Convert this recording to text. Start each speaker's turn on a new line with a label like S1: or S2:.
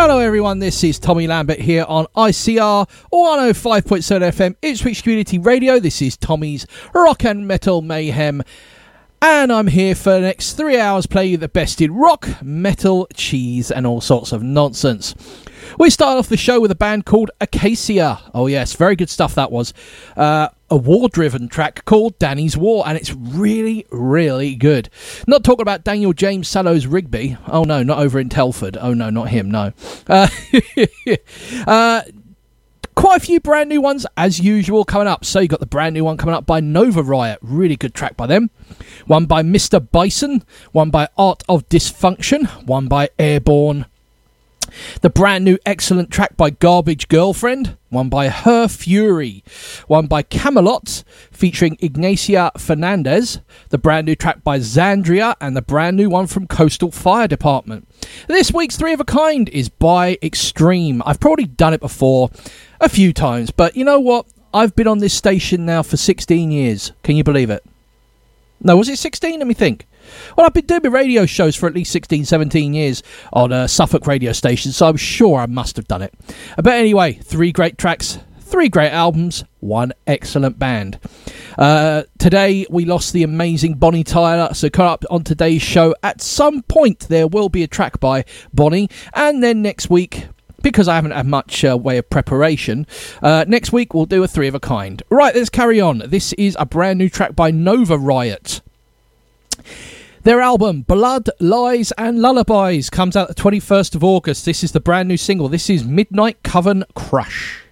S1: Hello everyone, this is Tommy Lambert here on ICR 105.7 FM, Ipswich Community Radio. This is Tommy's Rock and Metal Mayhem, and I'm here for the next 3 hours playing you the best in rock, metal, cheese and all sorts of nonsense. We start off the show with a band called Acacia. Oh yes, very good stuff that was. A war-driven track called Danny's War, and it's really, really good. Not talking about Daniel James Sallows Rigby. Oh no, not over in Telford. Oh no, not him, no. Quite a few brand new ones, as usual, coming up. So you got the brand new one coming up by Nova Riot. Really good track by them. One by Mr. Bison. One by Art of Dysfunction. One by Airborne. The brand new excellent track by Garbage Girlfriend. One by Her Fury. One by Camelot featuring Ignacia Fernandez. The brand new track by Xandria. And the brand new one from Coastal Fire Department. This week's Three of a Kind is by Extreme. I've probably done it before a few times, but you know what? I've been on this station now for 16 years. Can you believe it? No, was it 16? Let me think. Well, I've been doing my radio shows for at least 16, 17 years on a Suffolk radio station, so I'm sure I must have done it. But anyway, 3 great tracks, 3 great albums, 1 excellent band. Today, we lost the amazing Bonnie Tyler, so coming up on today's show, at some point, there will be a track by Bonnie, and then next week, because I haven't had much way of preparation, next week we'll do a 3 of a kind. Right, let's carry on. This is a brand new track by Nova Riot. Their album, Blood, Lies and Lullabies, comes out the 21st of August. This is the brand new single. This is Midnight Coven Crush.